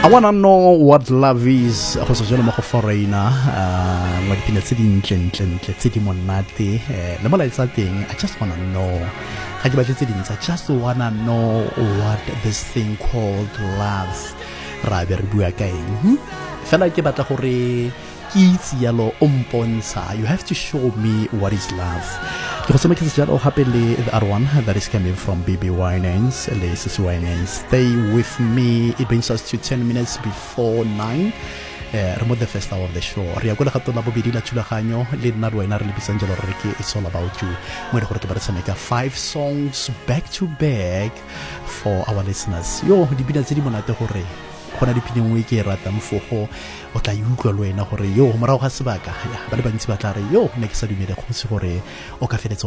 I wanna know what love is. Go se jalo mo go foreigner ngwa dipina tse dintle tse di monate le mola itsa teng. I just wanna know ga ke batle tse dintsi. I just wanna know what this thing called love ra be re bua ka eng fela ke batla gore ke itse yalo o mpontsha. You have to show me what is love. Ke go tsama ke se jalo gape le the other one that is coming from BB Winans. Let's Winans, stay with me. It brings us to 10 minutes before 9. Remote the first hour of the show. Re ya go le gato la bobedi la thulaganyo le nna re wena re le bitsang jalo re ke it's all about you. Mo re gore ke ba re tshameka 5 songs back to back for our listeners. Yo di bina tse di monate gore gona dipina nngwe ke rata mfogo o tla utlwa le wena gore yo morago ga sebaka ba le bantsi ba tla re yo ne ke sa dumele go se gore o ka feletsa